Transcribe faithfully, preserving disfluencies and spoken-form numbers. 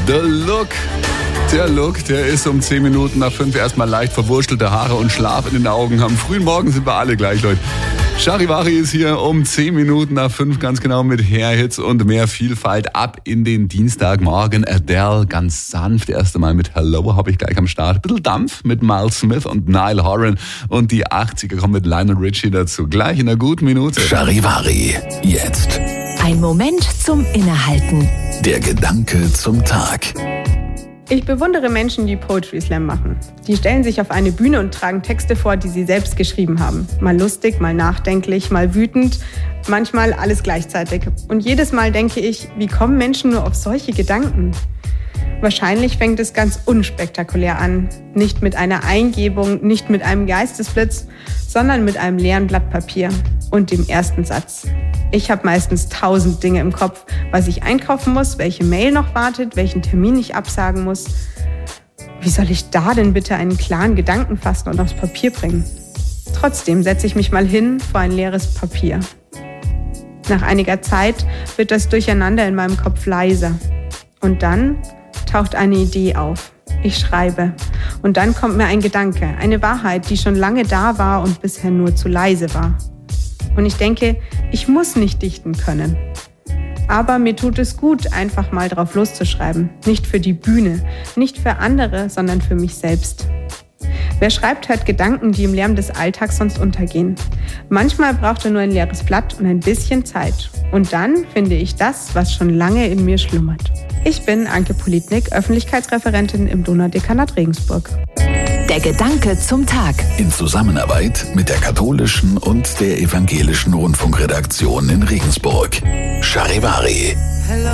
The Look. Der Look, der ist um zehn Minuten nach fünf erstmal leicht verwurstelte Haare und Schlaf in den Augen. Am frühen Morgen sind wir alle gleich, Leute. Charivari ist hier um zehn Minuten nach fünf ganz genau mit Hair-Hits und mehr Vielfalt ab in den Dienstagmorgen. Adele ganz sanft, erst einmal mit Hello habe ich gleich am Start. Ein bisschen Dampf mit Miles Smith und Niall Horan und die achtziger kommen mit Lionel Richie dazu. Gleich in einer guten Minute. Charivari, jetzt. Ein Moment zum Innehalten. Der Gedanke zum Tag. Ich bewundere Menschen, die Poetry Slam machen. Die stellen sich auf eine Bühne und tragen Texte vor, die sie selbst geschrieben haben. Mal lustig, mal nachdenklich, mal wütend, manchmal alles gleichzeitig. Und jedes Mal denke ich, wie kommen Menschen nur auf solche Gedanken? Wahrscheinlich fängt es ganz unspektakulär an. Nicht mit einer Eingebung, nicht mit einem Geistesblitz, sondern mit einem leeren Blatt Papier und dem ersten Satz. Ich habe meistens tausend Dinge im Kopf, was ich einkaufen muss, welche Mail noch wartet, welchen Termin ich absagen muss. Wie soll ich da denn bitte einen klaren Gedanken fassen und aufs Papier bringen? Trotzdem setze ich mich mal hin vor ein leeres Papier. Nach einiger Zeit wird das Durcheinander in meinem Kopf leiser. Und dann taucht eine Idee auf. Ich schreibe. Und dann kommt mir ein Gedanke, eine Wahrheit, die schon lange da war und bisher nur zu leise war. Und ich denke, ich muss nicht dichten können. Aber mir tut es gut, einfach mal drauf loszuschreiben. Nicht für die Bühne, nicht für andere, sondern für mich selbst. Wer schreibt, hört Gedanken, die im Lärm des Alltags sonst untergehen. Manchmal braucht er nur ein leeres Blatt und ein bisschen Zeit. Und dann finde ich das, was schon lange in mir schlummert. Ich bin Anke Politnik, Öffentlichkeitsreferentin im Donaudekanat Regensburg. Der Gedanke zum Tag. In Zusammenarbeit mit der katholischen und der evangelischen Rundfunkredaktion in Regensburg. Charivari. Hello.